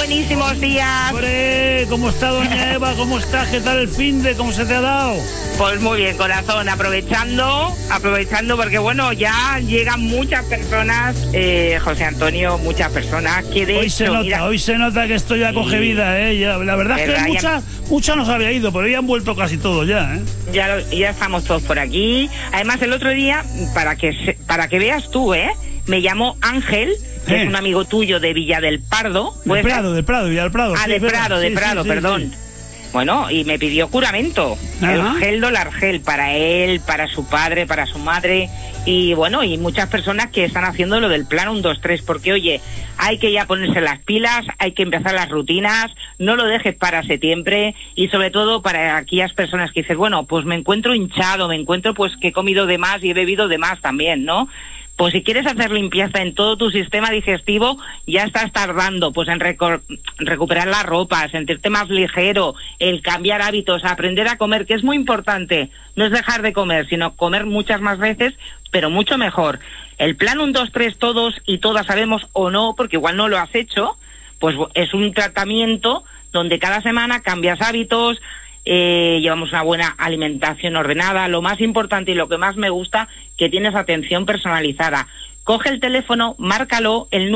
buenísimos días. ¡Hombre! ¿Cómo está doña Eva? ¿Cómo está? ¿Qué tal el finde? ¿Cómo se te ha dado? Pues muy bien, corazón, aprovechando porque bueno, ya llegan muchas personas, José Antonio, muchas personas que de hoy se nota que esto ya coge vida, Ya, la verdad es que muchas nos había ido, pero ya han vuelto casi todos ya, Ya estamos todos por aquí. Además, el otro día, para que veas tú, me llamó Ángel, que es un amigo tuyo de Villa del Pardo. Del Prado, Villa del Prado. Ah, sí, de Prado, perdón. Sí. Bueno, y me pidió juramento, el gel Dolargel, para él, para su padre, para su madre, y bueno, y muchas personas que están haciendo lo del plan 1, 2, 3, porque oye, hay que ya ponerse las pilas, hay que empezar las rutinas, no lo dejes para septiembre, y sobre todo para aquellas personas que dices, bueno, pues me encuentro hinchado, me encuentro pues que he comido de más y he bebido de más también, ¿no? Pues si quieres hacer limpieza en todo tu sistema digestivo, ya estás tardando pues en recuperar la ropa, sentirte más ligero, el cambiar hábitos, aprender a comer, que es muy importante. No es dejar de comer, sino comer muchas más veces, pero mucho mejor. El plan 1, 2, 3, todos y todas sabemos o no, porque igual no lo has hecho, pues es un tratamiento donde cada semana cambias hábitos, llevamos una buena alimentación ordenada, lo más importante y lo que más me gusta, que tienes atención personalizada. Coge el teléfono, márcalo, el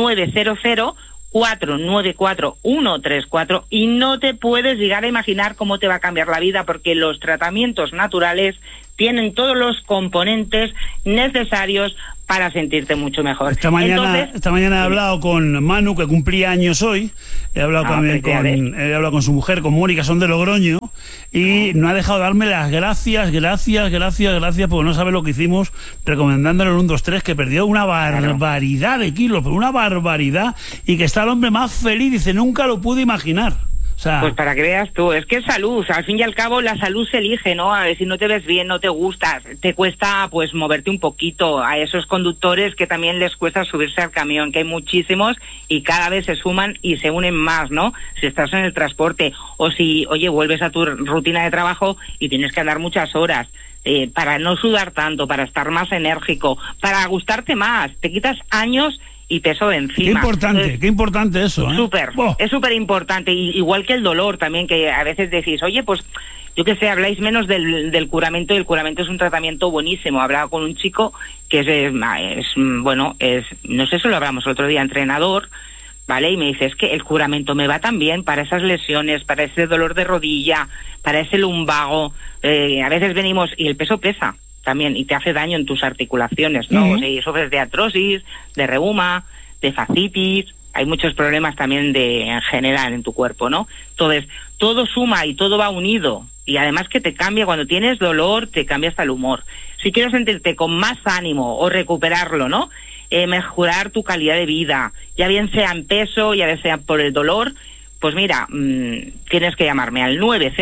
900-494-134, y no te puedes llegar a imaginar cómo te va a cambiar la vida, porque los tratamientos naturales tienen todos los componentes necesarios para sentirte mucho mejor. Esta mañana he hablado con Manu, que cumplía años hoy. He hablado también con su mujer, con Mónica, son de Logroño, y no ha dejado de darme las gracias, porque no sabe lo que hicimos recomendándole el 1, 2, 3, que perdió una barbaridad de kilos, pero una barbaridad, y que está el hombre más feliz, dice, nunca lo pude imaginar. O sea, pues para que veas tú, es que es salud, al fin y al cabo la salud se elige, ¿no? A ver, si no te ves bien, no te gustas, te cuesta pues moverte un poquito. A esos conductores que también les cuesta subirse al camión, que hay muchísimos y cada vez se suman y se unen más, ¿no? Si estás en el transporte o si, oye, vuelves a tu rutina de trabajo y tienes que andar muchas horas, para no sudar tanto, para estar más enérgico, para gustarte más, te quitas años y peso de encima. Qué importante eso, Es súper importante, igual que el dolor también, que a veces decís, oye, pues yo qué sé, habláis menos del curamento, y el curamento es un tratamiento buenísimo. Hablaba con un chico que no sé si lo hablamos el otro día, entrenador, ¿vale? Y me dice, es que el curamento me va tan bien para esas lesiones, para ese dolor de rodilla, para ese lumbago, a veces venimos y el peso pesa también, y te hace daño en tus articulaciones, ¿no? O sea, y sufres de artrosis, de reuma, de fascitis, hay muchos problemas también en general en tu cuerpo, ¿no? Entonces, todo suma y todo va unido, y además que te cambia, cuando tienes dolor, te cambia hasta el humor. Si quieres sentirte con más ánimo o recuperarlo, ¿no? Mejorar tu calidad de vida, ya bien sea en peso, ya bien sea por el dolor, pues mira, tienes que llamarme al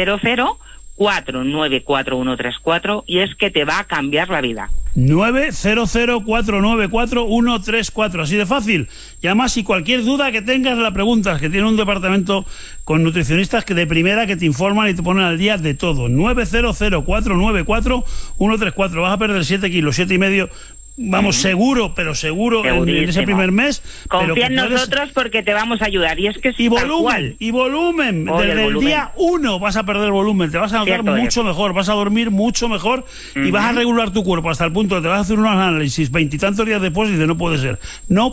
900-494-134, y es que te va a cambiar la vida. 900-494-134, así de fácil. Llamas y cualquier duda que tengas la preguntas, que tiene un departamento con nutricionistas que de primera, que te informan y te ponen al día de todo. 900-494-134. Vas a perder 7 kilos, 7,5. Vamos, seguro en ese primer mes. Confía en nosotros, porque te vamos a ayudar. Y es que y volumen. Desde el día 1 vas a perder volumen, te vas a notar mucho mejor, vas a dormir mucho mejor, y vas a regular tu cuerpo hasta el punto de que te vas a hacer unos análisis 20 y tantos días después y dices, no puede ser.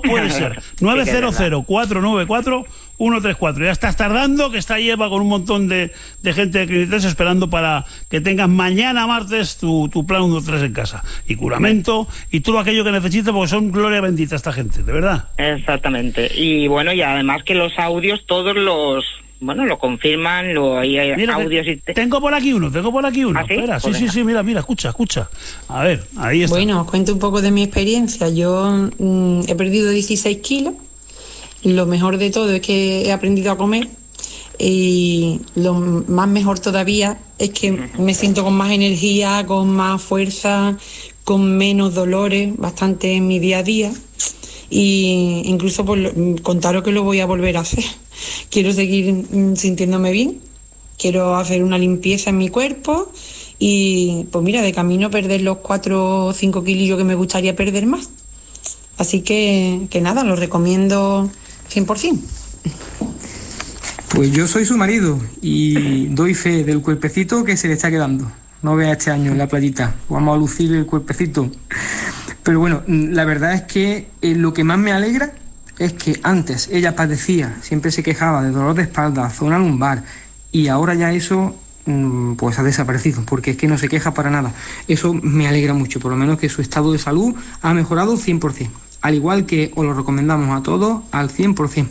900-494-134. Ya estás tardando, que está ahí Eva con un montón de gente de clientes esperando para que tengas mañana martes tu plan 1, 2, 3 en casa. Y curamento y todo aquello que necesites, porque son gloria bendita esta gente, de verdad. Exactamente. Y bueno, y además que los audios todos lo confirman, hay mira, audios tengo por aquí uno. ¿Ah, sí? Espera, pues sí, mira, escucha. A ver, ahí está. Bueno, os cuento un poco de mi experiencia. Yo he perdido 16 kilos. Lo mejor de todo es que he aprendido a comer, y lo más mejor todavía es que me siento con más energía, con más fuerza, con menos dolores, bastante en mi día a día, y incluso contaros que lo voy a volver a hacer. Quiero seguir sintiéndome bien, quiero hacer una limpieza en mi cuerpo y pues mira, de camino perder los 4 o 5 kilillos que me gustaría perder más. Así que nada, lo recomiendo 100%. Pues yo soy su marido y doy fe del cuerpecito que se le está quedando. No vea este año en la playita, vamos a lucir el cuerpecito. Pero bueno, la verdad es que lo que más me alegra es que antes ella padecía, siempre se quejaba de dolor de espalda, zona lumbar, y ahora ya eso pues ha desaparecido, porque es que no se queja para nada. Eso me alegra mucho, por lo menos que su estado de salud ha mejorado 100%. Al igual que os lo recomendamos a todos al 100%.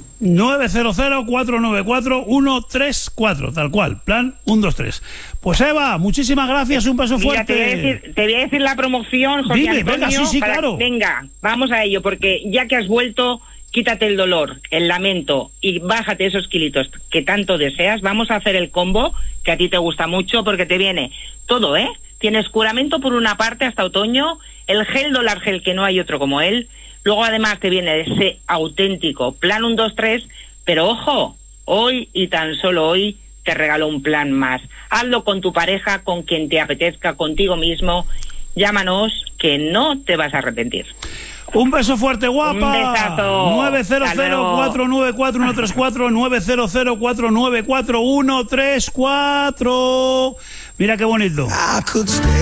900-494-134, tal cual, plan 123. Pues Eva, muchísimas gracias, un beso fuerte. Mira, te voy a decir la promoción, José Dime, Antonio. venga, sí, claro. Venga, vamos a ello, porque ya que has vuelto, quítate el dolor, el lamento y bájate esos kilitos que tanto deseas. Vamos a hacer el combo que a ti te gusta mucho, porque te viene todo, ¿eh? Tienes curamento por una parte hasta otoño, el gel Dolar Gel, que no hay otro como él. Luego además te viene ese auténtico plan 123, pero ojo, hoy y tan solo hoy te regalo un plan más. Hazlo con tu pareja, con quien te apetezca, contigo mismo. Llámanos, que no te vas a arrepentir. Un beso fuerte, guapa. Un besazo. 900-494-134, 900-494-134. Mira qué bonito.